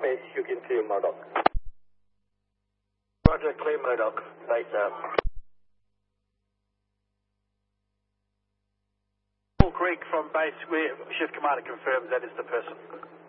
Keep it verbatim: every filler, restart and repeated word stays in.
H Q can clear Murdoch. Roger, clear Murdoch. Base out. Paul Creek from base, where Shift Commander confirms that is the person.